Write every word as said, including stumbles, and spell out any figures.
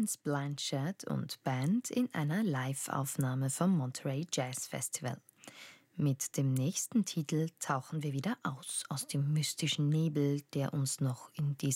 Terence Blanchard und Band in einer Live-Aufnahme vom Monterey Jazz Festival. Mit dem nächsten Titel tauchen wir wieder aus aus dem mystischen Nebel, der uns noch in dieser